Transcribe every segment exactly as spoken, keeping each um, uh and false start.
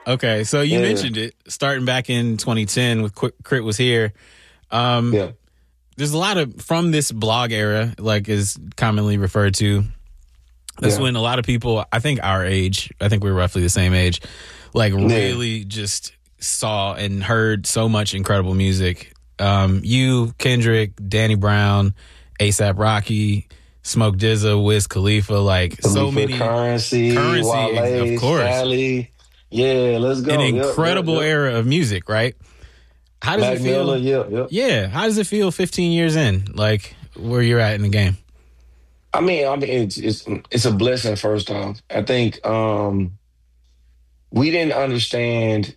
Okay, so you Yeah. mentioned it starting back in twenty ten with Qu- Crit Was Here. Um, Yeah. There's a lot of from this blog era, like is commonly referred to. That's Yeah. when a lot of people, I think our age, I think we're roughly the same age, like Yeah. really just saw and heard so much incredible music. Um, you, Kendrick, Danny Brown, ASAP Rocky, Smoke D Z A, Wiz Khalifa, like so Khalifa, many Currency, Currency, Wale, of course. Sally. Yeah, let's go. An Yep, yep, incredible yep. era of music, right? How does Mac it feel? Miller, yep, yep. Yeah, how does it feel fifteen years in, like where you're at in the game? I mean, I mean, it's it's it's a blessing. First off, I think um, we didn't understand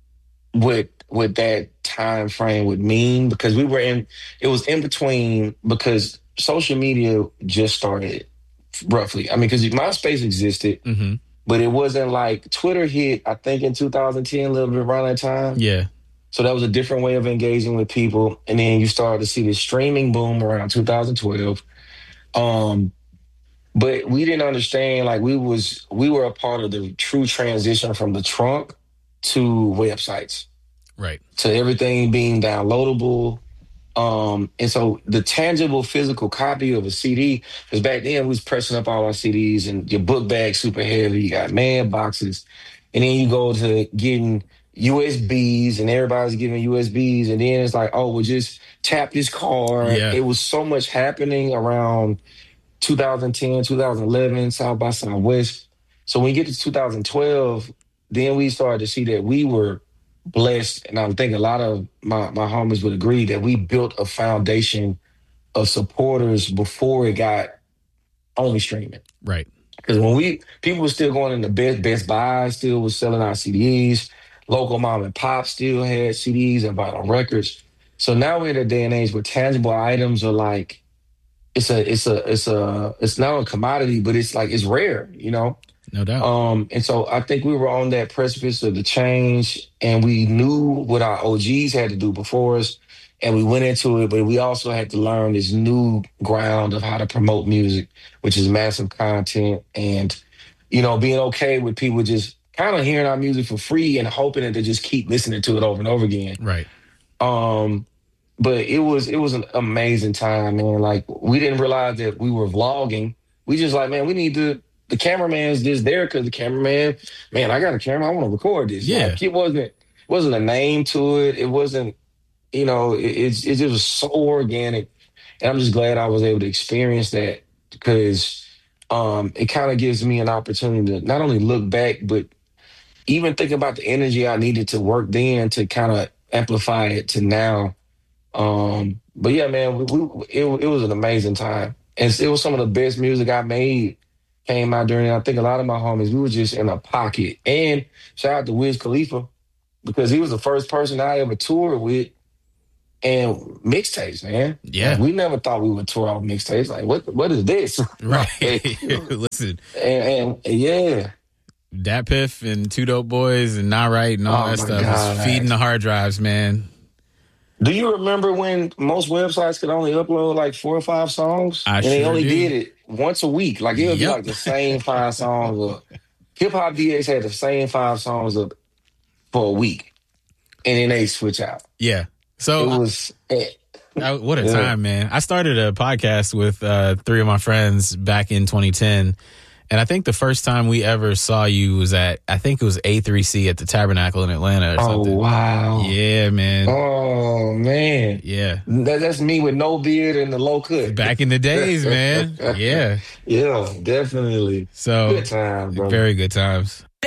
what what that time frame would mean because we were in. It was in between because social media just started roughly. I mean, because MySpace existed, Mm-hmm. but it wasn't like Twitter hit. I think in two thousand ten, a little bit around that time. Yeah, So that was a different way of engaging with people, and then you started to see this streaming boom around two thousand twelve. Um, But we didn't understand, like we was we were a part of the true transition from the trunk to websites, right. to everything being downloadable. Um, and so the tangible physical copy of a C D, because back then we was pressing up all our C Ds and your book bag super heavy, you got man boxes, and then you go to getting U S Bs and everybody's giving U S Bs, and then it's like, oh, we'll just tap this card. Yeah. It was so much happening around two thousand ten, two thousand eleven, South by Southwest. So when you get to two thousand twelve, then we started to see that we were blessed. And I think a lot of my, my homies would agree that we built a foundation of supporters before it got only streaming. Right. Because when we, people were still going into Best, Best Buy, still was selling our C Ds. Local mom and pop still had C Ds and vinyl records. So now we're in a day and age where tangible items are like, it's a, it's a, it's a, it's not a commodity, but it's like, it's rare, you know? No doubt. Um, and so I think we were on that precipice of the change, and we knew what our O Gs had to do before us, and we went into it, but we also had to learn this new ground of how to promote music, which is massive content and, you know, being okay with people just kind of hearing our music for free and hoping that they just keep listening to it over and over again. Right. Um, But it was it was an amazing time, man. Like we didn't realize that we were vlogging. We just like, man, we need to. The cameraman's just there because the cameraman, man, I got a camera. I want to record this. Yeah. Like, it wasn't wasn't a name to it. It wasn't, you know, it, it's it just was so organic, and I'm just glad I was able to experience that because um, it kind of gives me an opportunity to not only look back, but even think about the energy I needed to work then to kind of amplify it to now. Um, but yeah, man, we, we, it, it was an amazing time. And it was some of the best music I made came out during it. I think a lot of my homies, we were just in a pocket. And shout out to Wiz Khalifa because he was the first person I ever toured with. And mixtapes, man. Yeah. Like, we never thought we would tour off mixtapes. Like, what what is this? Right. Listen. And, and yeah. Dat Piff and Two Dope Boys and Not Right and all Oh that my stuff God. is feeding the hard drives, man. Do you remember when most websites could only upload like four or five songs? I and they sure only do. did it once a week. Like it would Yep. be like the same five songs. Up. Hip Hop D X had the same five songs up for a week. And then they switch out. Yeah. So It was eh. I, what a Yeah. time, man. I started a podcast with uh, three of my friends back in twenty ten. And I think the first time we ever saw you was at, I think it was A three C at the Tabernacle in Atlanta or Oh, something. wow. Yeah, man. Oh, man. Yeah. That, that's me with no beard and the low cut. Back in the days, man. Yeah. Yeah, definitely. So Good times, bro. very good times.